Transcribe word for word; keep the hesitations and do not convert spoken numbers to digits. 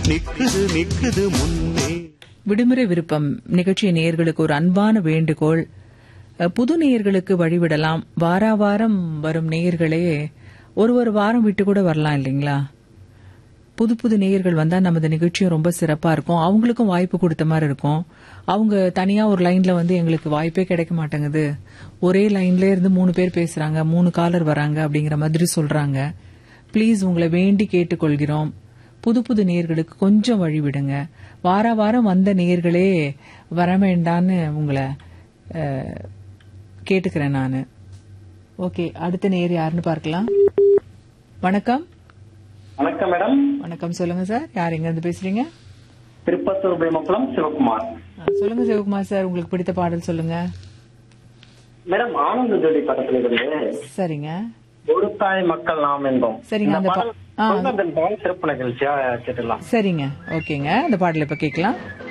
நிக்குது நிக்குது முன்னே. விடுமுறை விருப்பம் நிகழ்ச்சி நேயர்களுக்கு ஒரு அன்பான வேண்டுகோள். புது நேயர்களுக்கு வழிவிடலாம். வாரா வாரம் வரும் நேயர்களே ஒரு ஒரு வாரம் விட்டு கூட வரலாம் இல்லைங்களா? புது புது நேயர்கள் வந்தா நமது நிகழ்ச்சியும் ரொம்ப சிறப்பா இருக்கும். அவங்களுக்கும் வாய்ப்பு கொடுத்த மாதிரி இருக்கும். அவங்க தனியா ஒரு லைன்ல வந்து எங்களுக்கு வாய்ப்பே கிடைக்க மாட்டேங்குது, ஒரே லைன்ல இருந்து மூணு பேர் பேசுறாங்க, மூணு காலர் வராங்க அப்படிங்கிற மாதிரி சொல்றாங்க. பிளீஸ் உங்களை வேண்டி கேட்டுக்கொள்கிறோம், புது புது நேயர்களுக்கு கொஞ்சம் வழி விடுங்க. வார வாரம் வந்த நேயர்களே வர வேண்டான்னு உங்களை கேட்டுக்கிறேன் நானு. ஓகே, அடுத்த நேயர் யாருன்னு பார்க்கலாம். வணக்கம். வணக்கம் மேடம். வணக்கம், சொல்லுங்க சார். யார் எங்க இருந்து பேசுறீங்க? திருப்பத்தூர் பிரேமகுளம் சிவகுமார். சொல்லுங்க சிவகுமார் சார், உங்களுக்கு பிடித்த பாடல் சொல்லுங்க. மேடம், ஆனந்த ஜோடி படத்துல இருந்து சரிங்க, ஒரு தாய் மக்கள் நாம் என்போம். சரிங்க, அந்த சிறப்பு நிகழ்ச்சியா கேட்டுலாம். சரிங்க, ஓகேங்க, அந்த பாடல் இப்ப கேட்கலாம்.